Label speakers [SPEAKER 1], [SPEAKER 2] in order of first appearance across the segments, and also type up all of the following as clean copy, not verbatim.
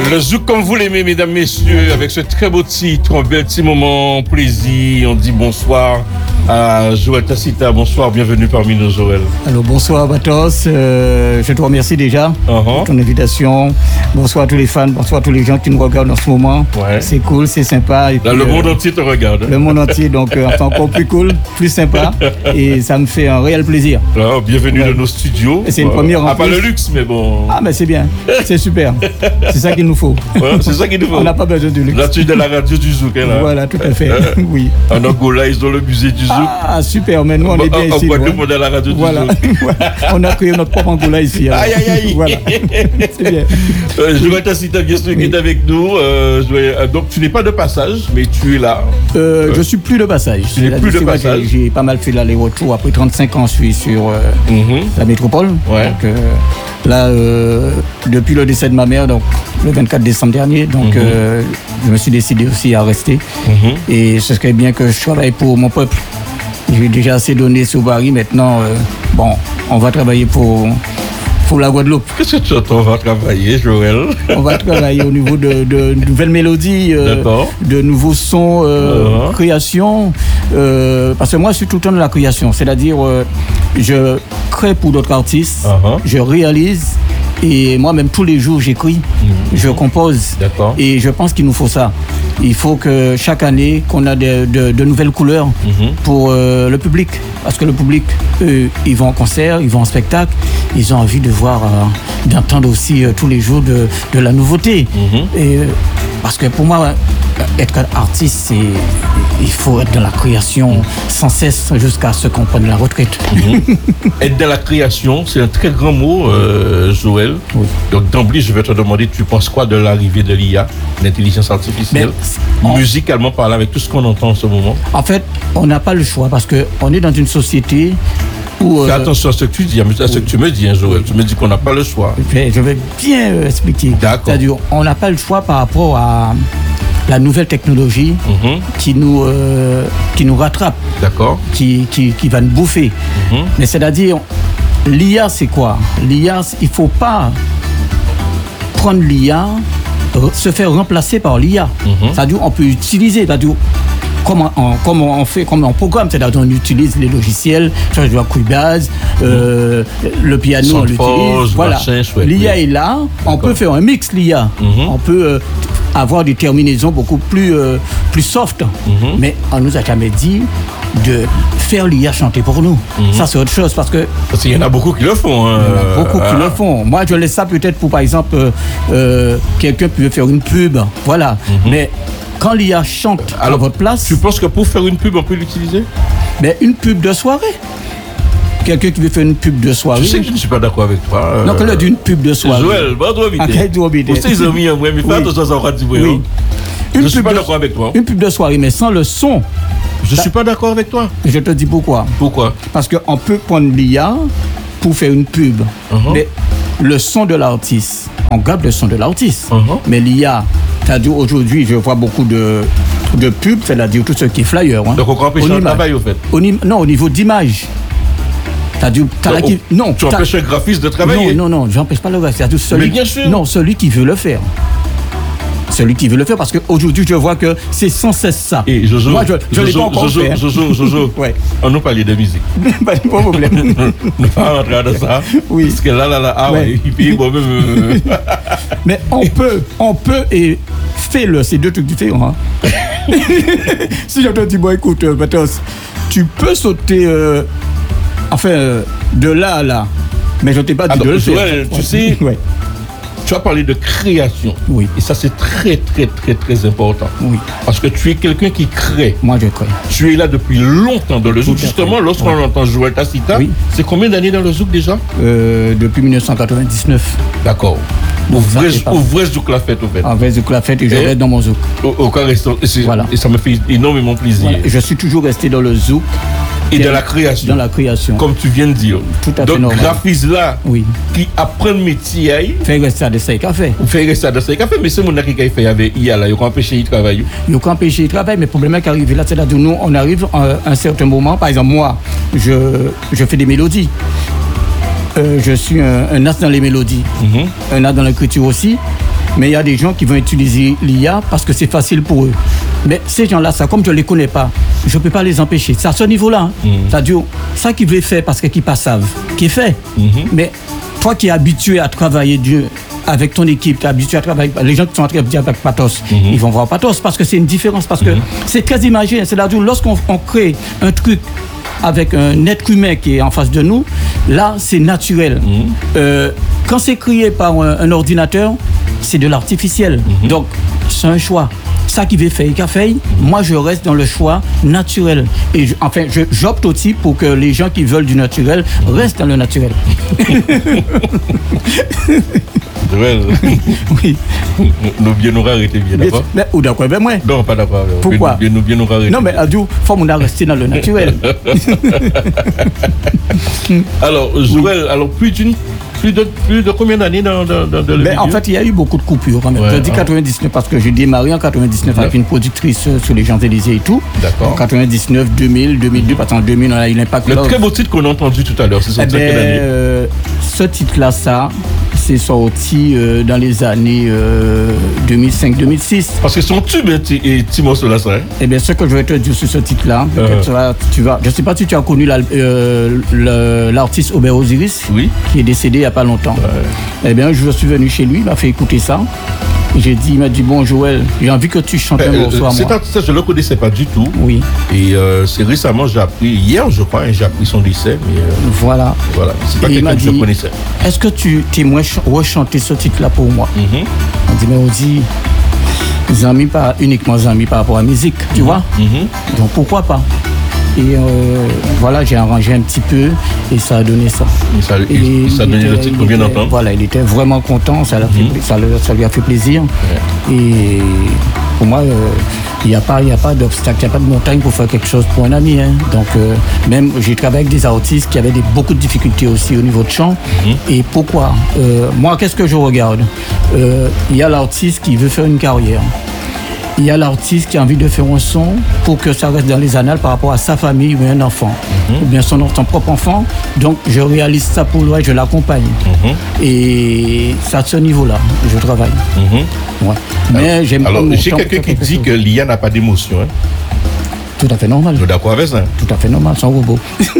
[SPEAKER 1] Le zouk comme vous l'aimez, mesdames, messieurs, avec ce très beau titre, un bel petit moment, plaisir. On dit bonsoir à Joël Tacita. Bonsoir, bienvenue parmi nous, Joël.
[SPEAKER 2] Alors bonsoir Batos, je te remercie déjà pour ton invitation. Bonsoir à tous les fans, bonsoir à tous les gens qui nous regardent en ce moment. Ouais. C'est cool, c'est sympa. Et
[SPEAKER 1] là, puis, le monde entier te regarde.
[SPEAKER 2] Le monde entier, donc c'est encore plus cool, plus sympa. Et ça me fait un réel plaisir.
[SPEAKER 1] Alors, bienvenue dans nos studios.
[SPEAKER 2] Et c'est une première en plus.
[SPEAKER 1] Pas le luxe, mais bon.
[SPEAKER 2] Ah, mais c'est bien, c'est super. C'est ça qu'il nous faut.
[SPEAKER 1] Ouais, c'est ça qu'il nous faut.
[SPEAKER 2] On n'a pas besoin de luxe.
[SPEAKER 1] Là, tu es dans la radio du zouk. Hein, là.
[SPEAKER 2] Voilà, tout à fait. Oui.
[SPEAKER 1] En Angola, ils ont le musée du zouk.
[SPEAKER 2] Ah, super, mais nous, on est bien ici.
[SPEAKER 1] En Guadeloupe, on est dans la radio du zouk.
[SPEAKER 2] On a créé notre propre Angola ici.
[SPEAKER 1] Alors. Aïe, aïe, aïe.
[SPEAKER 2] Voilà. C'est bien.
[SPEAKER 1] Joël Tacita, bien sûr, qui est avec nous. Donc, tu n'es pas de passage, mais tu es là.
[SPEAKER 2] Je suis plus de passage.
[SPEAKER 1] Tu n'es plus de passage.
[SPEAKER 2] J'ai pas mal fait l'aller-retour. Après 35 ans, je suis sur la métropole.
[SPEAKER 1] Ouais.
[SPEAKER 2] Donc, là, depuis le décès de ma mère, donc le 24 décembre dernier, donc je me suis décidé aussi à rester. Et ce serait bien que je travaille pour mon peuple. J'ai déjà assez donné sur Paris. Maintenant, on va travailler pour la Guadeloupe.
[SPEAKER 1] Qu'est-ce que tu entends, on va travailler, Joël?
[SPEAKER 2] On va travailler au niveau de nouvelles mélodies, de nouveaux sons, création. Parce que moi, je suis tout le temps de la création. C'est-à-dire, je crée pour d'autres artistes, je réalise. Et moi-même, tous les jours, j'écris, je compose.
[SPEAKER 1] D'accord.
[SPEAKER 2] Et je pense qu'il nous faut ça. Il faut que chaque année, qu'on a de nouvelles couleurs pour le public. Parce que le public, eux, ils vont en concert, ils vont en spectacle. Ils ont envie de voir, d'entendre aussi tous les jours de la nouveauté. Et, parce que pour moi, être artiste, il faut être dans la création sans cesse jusqu'à ce qu'on prenne la retraite.
[SPEAKER 1] Être dans la création, c'est un très grand mot, Joël. Oui. Donc d'emblée, je vais te demander, tu penses quoi de l'arrivée de l'IA, l'intelligence artificielle, musicalement parlant, avec tout ce qu'on entend en ce moment? En
[SPEAKER 2] fait, on n'a pas le choix parce qu'on est dans une société où...
[SPEAKER 1] Fais attention à ce que tu dis, à ce que tu me dis, hein, Joël. Tu me dis qu'on n'a pas le choix.
[SPEAKER 2] Je vais bien expliquer.
[SPEAKER 1] D'accord.
[SPEAKER 2] C'est-à-dire, on n'a pas le choix par rapport à la nouvelle technologie qui nous rattrape,
[SPEAKER 1] d'accord,
[SPEAKER 2] qui va nous bouffer. Mais c'est-à-dire, l'IA, c'est quoi? L'IA, il ne faut pas prendre l'IA, se faire remplacer par l'IA. C'est-à-dire, on peut utiliser, c'est-à-dire, comment on programme, c'est-à-dire on utilise les logiciels, la Cubase, le piano, on l'utilise. Voilà. L'IA est là, on peut faire un mix l'IA. On peut avoir des terminaisons beaucoup plus soft. Mais on nous a jamais dit de faire l'IA chanter pour nous. Ça, c'est autre chose parce
[SPEAKER 1] qu'il y en a beaucoup qui le font.
[SPEAKER 2] Il y en a beaucoup qui le font. Moi, je laisse ça peut-être pour, par exemple, quelqu'un peut faire une pub. Voilà. Mais quand l'IA chante à votre place...
[SPEAKER 1] Tu penses que pour faire une pub, on peut l'utiliser?
[SPEAKER 2] Mais une pub de soirée. Quelqu'un qui veut faire une pub de soirée.
[SPEAKER 1] Tu sais que je ne suis pas d'accord avec toi.
[SPEAKER 2] Donc, là, d'une pub de soirée.
[SPEAKER 1] Joël, bon, toi, vite. Vous savez, ils ont mis un vrai, mais fais attention à ça, on va dire. Oui. Je ne suis pas d'accord avec toi.
[SPEAKER 2] Une pub de soirée, mais sans le son.
[SPEAKER 1] Je ne suis pas d'accord avec toi.
[SPEAKER 2] Je te dis pourquoi.
[SPEAKER 1] Pourquoi?
[SPEAKER 2] Parce qu'on peut prendre l'IA pour faire une pub. Mais le son de l'artiste, on garde le son de l'artiste. Mais l'IA, c'est-à-dire aujourd'hui, je vois beaucoup de pubs, c'est-à-dire tout ce qui est flyer.
[SPEAKER 1] Donc on peut empêcher le travail, au fait?
[SPEAKER 2] Non, au niveau d'image.
[SPEAKER 1] Tu empêches le graphiste de travailler?
[SPEAKER 2] Non, j'empêche pas le graphiste.
[SPEAKER 1] Mais bien sûr.
[SPEAKER 2] Non, celui qui veut le faire. Celui qui veut le faire, parce qu'aujourd'hui, je vois que c'est sans cesse ça.
[SPEAKER 1] Et Jojo,
[SPEAKER 2] moi, je l'ai pas encore fait.
[SPEAKER 1] Jojo,
[SPEAKER 2] ouais.
[SPEAKER 1] On nous parlait de musique.
[SPEAKER 2] Pas de problème.
[SPEAKER 1] Ne pas rentrer dans ça.
[SPEAKER 2] Oui.
[SPEAKER 1] Parce que là, il paye moi-même.
[SPEAKER 2] Mais on peut et fais-le, c'est deux trucs différents. Si je te dis, bon, écoute, Batos, tu peux sauter, de là à là. Mais je ne t'ai pas dit de le faire.
[SPEAKER 1] Tu sais, tu as parlé de création.
[SPEAKER 2] Oui.
[SPEAKER 1] Et ça, c'est très, très, très, très important.
[SPEAKER 2] Oui.
[SPEAKER 1] Parce que tu es quelqu'un qui crée.
[SPEAKER 2] Moi, je crée.
[SPEAKER 1] Tu es là depuis longtemps dans le zouk. Justement, lorsqu'on entend Joël Tacita, c'est combien d'années dans le zouk déjà?
[SPEAKER 2] Depuis 1999.
[SPEAKER 1] D'accord. Au vrai zouk la fête, au fait.
[SPEAKER 2] En vrai zouk la fête, et je reste dans mon zouk.
[SPEAKER 1] Au cas restant. Et ça me fait énormément plaisir.
[SPEAKER 2] Voilà. Je suis toujours resté dans le zouk.
[SPEAKER 1] Et dans la création.
[SPEAKER 2] Dans la création.
[SPEAKER 1] Comme tu viens de dire.
[SPEAKER 2] Tout à fait normal.
[SPEAKER 1] Donc, graphiste là, qui apprend le métier,
[SPEAKER 2] fait rester à de ça café.
[SPEAKER 1] Fait rester à de ça café, mais c'est mon qui a fait avec IA là, il a empêché de travailler.
[SPEAKER 2] Il a empêché de travailler, mais le problème qui arrive là, c'est là, nous, on arrive à un certain moment, par exemple, moi, je fais des mélodies. Je suis un as dans les mélodies, un as dans l'écriture aussi. Mais il y a des gens qui vont utiliser l'IA parce que c'est facile pour eux. Mais ces gens-là, ça, comme je ne les connais pas, je ne peux pas les empêcher. C'est à ce niveau-là. C'est-à-dire, ça qu'ils veulent faire parce qu'ils ne savent, qui est fait. Mais toi qui es habitué à travailler avec ton équipe, tu es habitué à travailler, les gens qui sont habitués avec Pathos, ils vont voir Pathos parce que c'est une différence, parce que c'est très imagé. C'est-à-dire, lorsqu'on crée un truc avec un être humain qui est en face de nous, là, c'est naturel. Quand c'est créé par un ordinateur, c'est de l'artificiel. Donc, c'est un choix. Ça qui veut faire, qu'a fait, moi je reste dans le choix naturel. Et j'opte aussi pour que les gens qui veulent du naturel restent dans le naturel.
[SPEAKER 1] Oui. Nous bien nous arrêter bien, d'accord?
[SPEAKER 2] Ou d'accord avec moi?
[SPEAKER 1] Non, pas d'accord.
[SPEAKER 2] Pourquoi?
[SPEAKER 1] Nous bien nous arrêter.
[SPEAKER 2] Non, mais il faut qu'on rester dans le naturel.
[SPEAKER 1] Alors, Joël, plus de combien d'années dans le milieu?
[SPEAKER 2] En fait, il y a eu beaucoup de coupures quand même. Je dis 99 parce que j'ai démarré en 99 avec une productrice sur les Champs-Élysées et tout.
[SPEAKER 1] D'accord.
[SPEAKER 2] En 99, 2000, 2002, parce qu'en 2000, on a eu l'impact.
[SPEAKER 1] Le très beau titre qu'on a entendu tout à l'heure, c'est sorti quelle année?
[SPEAKER 2] Ce titre-là, c'est sorti dans les années 2005-2006.
[SPEAKER 1] Parce que son tube est petit morceau là, ça.
[SPEAKER 2] Eh bien, ce que je vais te dire sur ce titre-là, tu vas. Je ne sais pas si tu as connu l'artiste Aubert Osiris,
[SPEAKER 1] oui,
[SPEAKER 2] qui est décédé il n'y a pas longtemps. Eh bien, je suis venu chez lui, il m'a fait écouter ça. Il m'a dit, bon Joël, j'ai envie que tu chantes un morceau à moi.
[SPEAKER 1] Cet artiste, je ne le connaissais pas du tout.
[SPEAKER 2] Oui.
[SPEAKER 1] Et c'est récemment, j'ai appris, hier je crois, j'ai appris son décès. Mais
[SPEAKER 2] voilà.
[SPEAKER 1] C'est pas quelqu'un que je connaissais.
[SPEAKER 2] Est-ce que tu t'aimerais rechanter ce titre-là pour moi? On dit, mais on dit, Zami, pas uniquement Zami par rapport à la musique, tu vois? Donc pourquoi pas? Et voilà, j'ai arrangé un petit peu et ça a donné ça.
[SPEAKER 1] Ça a donné le titre qu'on vient d'entendre.
[SPEAKER 2] Voilà, il était vraiment content, ça lui a fait plaisir. Et pour moi, il n'y a pas d'obstacle, il n'y a pas de montagne pour faire quelque chose pour un ami. Donc, même j'ai travaillé avec des artistes qui avaient beaucoup de difficultés aussi au niveau de chant. Et pourquoi? Moi, qu'est-ce que je regarde? Il y a l'artiste qui veut faire une carrière. Il y a l'artiste qui a envie de faire un son pour que ça reste dans les annales par rapport à sa famille ou un enfant, ou bien son propre enfant. Donc, je réalise ça pour lui, je l'accompagne. Et c'est à ce niveau-là je travaille. Ouais. Mais j'aime
[SPEAKER 1] alors, j'ai quelqu'un qui dit que l'IA n'a pas d'émotion.
[SPEAKER 2] Tout à fait normal.
[SPEAKER 1] Vous êtes d'accord avec ça?
[SPEAKER 2] Tout à fait normal, c'est un robot.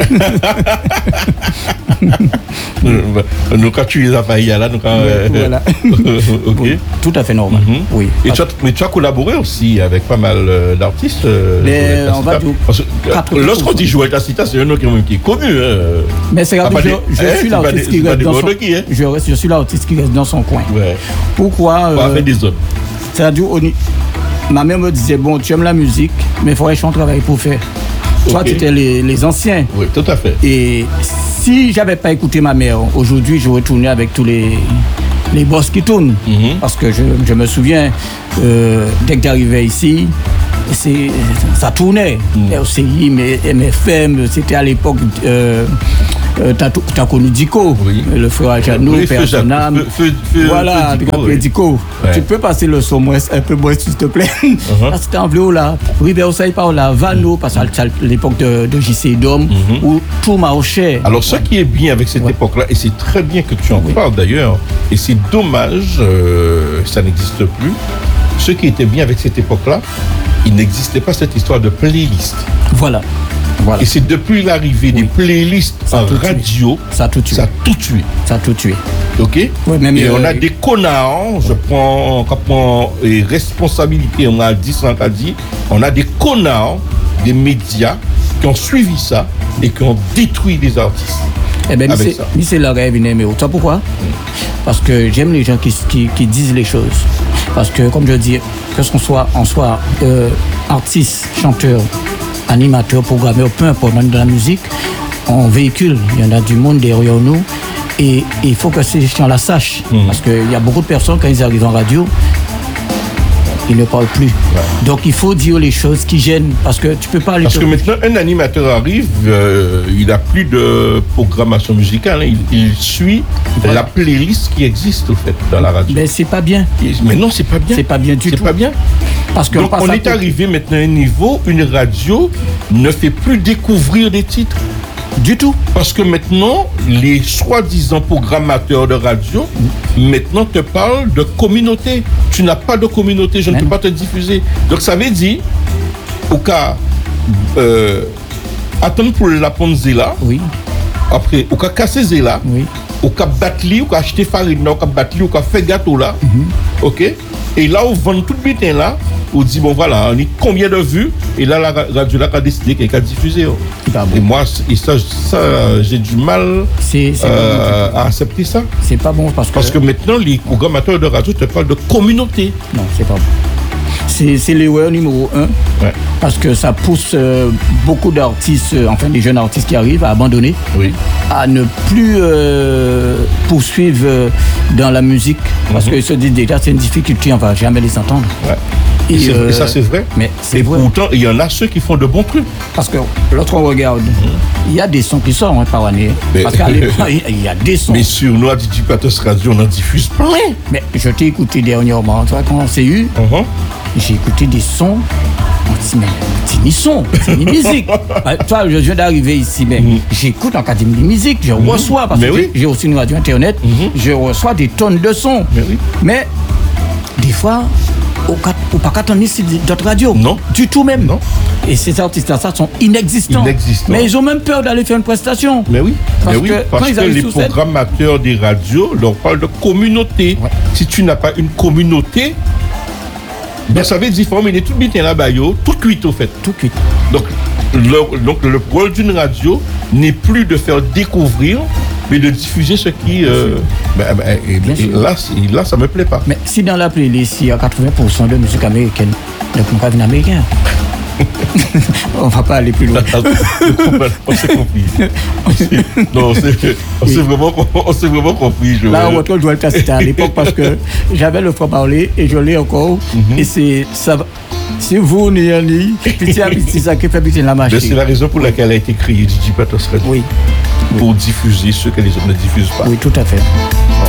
[SPEAKER 1] Nous, quand tu les as pas là, nous quand...
[SPEAKER 2] Voilà.
[SPEAKER 1] Ok.
[SPEAKER 2] Oui, tout à fait normal, oui.
[SPEAKER 1] Et mais tu as collaboré aussi avec pas mal d'artistes.
[SPEAKER 2] Mais on va dire...
[SPEAKER 1] Lorsqu'on dit Joël Tacita, c'est un nom qui est connu.
[SPEAKER 2] Mais c'est grave, je suis l'artiste qui reste dans son... Je suis l'artiste qui reste dans son coin.
[SPEAKER 1] Ouais.
[SPEAKER 2] Pourquoi
[SPEAKER 1] avec des autres.
[SPEAKER 2] C'est-à-dire, ma mère me disait, bon, tu aimes la musique, mais il faudrait qu'on travaille pour faire. Toi, tu étais les anciens.
[SPEAKER 1] Oui, tout à fait.
[SPEAKER 2] Et si j'avais pas écouté ma mère, aujourd'hui, j'aurais tourné avec tous les boss qui tournent. Parce que je me souviens, dès que j'arrivais ici, ça tournait. RCI, MFM, c'était à l'époque... t'as connu Dico, le frère Ajano, Père Sonam. Voilà, Dico. Tu peux passer le son un peu moins, s'il te plaît. C'était en vélo là. River par là, Vano, parce qu'à l'époque de JC Dom, où tout marchait.
[SPEAKER 1] Alors, ce qui est bien avec cette époque-là, et c'est très bien que tu en parles d'ailleurs, et c'est dommage, ça n'existe plus. Ce qui était bien avec cette époque-là, il n'existait pas cette histoire de playlist.
[SPEAKER 2] Voilà.
[SPEAKER 1] Et c'est depuis l'arrivée des playlists en radio,
[SPEAKER 2] ça a tout tué. Ça a tout tué.
[SPEAKER 1] Ok. Et on a des connards, je prends responsabilité, on a dit ça, on a des connards, des médias qui ont suivi ça et qui ont détruit des artistes.
[SPEAKER 2] Eh bien, c'est le rêve, mais tu sais pourquoi? Parce que j'aime les gens qui disent les choses. Parce que, comme je dis, que ce soit artiste, chanteur, animateur, programmeur, peu importe, dans la musique, on véhicule, il y en a du monde derrière nous, et il faut que ces gens-là sachent, parce qu'il y a beaucoup de personnes, quand ils arrivent en radio, ils ne parlent plus. Donc il faut dire les choses qui gênent, parce que tu peux pas...
[SPEAKER 1] Parce que maintenant, un animateur arrive, il n'a plus de programmation musicale, il suit la playlist qui existe, au fait, dans la radio.
[SPEAKER 2] Mais c'est pas bien.
[SPEAKER 1] Mais non, c'est pas bien.
[SPEAKER 2] C'est pas bien du tout.
[SPEAKER 1] C'est pas bien.
[SPEAKER 2] Parce que
[SPEAKER 1] donc on est arrivé maintenant à un niveau, une radio ne fait plus découvrir des titres.
[SPEAKER 2] Du tout.
[SPEAKER 1] Parce que maintenant, les soi-disant programmateurs de radio, maintenant te parlent de communauté. Tu n'as pas de communauté, je ne peux pas te diffuser. Donc ça veut dire, au cas, attendre pour la ponzela.
[SPEAKER 2] Oui.
[SPEAKER 1] Après, au cas casser Zéla, au cas battre, au cas acheter farine, au cas battre, au cas faire gâteau là, ok? Et là, on vend tout le butin là, on dit, bon voilà, on a combien de vues, et là, la radio là a décidé qu'elle a diffusé. Et moi, ça j'ai du mal à accepter ça.
[SPEAKER 2] C'est pas bon
[SPEAKER 1] parce que maintenant, les programmateurs de radio te parlent de communauté.
[SPEAKER 2] Non, c'est pas bon. C'est l'erreur numéro 1, parce que ça pousse beaucoup d'artistes, enfin des jeunes artistes qui arrivent à abandonner, à ne plus poursuivre dans la musique, parce qu'ils se disent déjà c'est une difficulté, on ne va jamais les entendre.
[SPEAKER 1] Et ça c'est vrai.
[SPEAKER 2] Mais c'est vrai.
[SPEAKER 1] Pourtant, il y en a ceux qui font de bons trucs.
[SPEAKER 2] Parce que lorsqu'on regarde, il y a des sons qui sortent par année. Parce qu'à l'époque, il y a des sons.
[SPEAKER 1] Mais sur nous, à Didi Patos Radio, on en diffuse plein.
[SPEAKER 2] Mais je t'ai écouté dernièrement, toi, quand on s'est eu, j'ai écouté des sons. On dit, mais c'est ni son, c'est ni musique. Toi, je viens d'arriver ici, mais j'écoute en académie de musique, je reçois, parce que j'ai aussi une radio internet, je reçois des tonnes de sons. Mais des fois, ou pas qu'attendre ici d'autres radios.
[SPEAKER 1] Non.
[SPEAKER 2] Du tout même.
[SPEAKER 1] Non.
[SPEAKER 2] Et ces artistes-là, ça sont inexistants. Mais ils ont même peur d'aller faire une prestation.
[SPEAKER 1] Mais oui. Parce que les
[SPEAKER 2] sur
[SPEAKER 1] programmateurs des radios leur parlent de communauté. Si tu n'as pas une communauté, ben ça veut dire former tout bien là-bas, tout cuit au fait.
[SPEAKER 2] Tout cuit.
[SPEAKER 1] Donc le rôle d'une radio n'est plus de faire découvrir, mais de diffuser ce qui... là, ça me plaît pas.
[SPEAKER 2] Mais si dans la playlist, il y a 80% de musique américaine, donc on va venir américain. On va pas aller plus loin.
[SPEAKER 1] On s'est compris. Non, on s'est vraiment compris.
[SPEAKER 2] Là, on retrouve Joël Cassita à l'époque parce que j'avais le franc-parler et je l'ai encore. Et c'est ça. Si vous n'y allez, c'est ça qui fait buter la machine.
[SPEAKER 1] C'est la raison pour laquelle a été créé Didi Patos Radio.
[SPEAKER 2] Oui.
[SPEAKER 1] Pour diffuser ce que les autres ne diffusent pas.
[SPEAKER 2] Oui, tout à fait.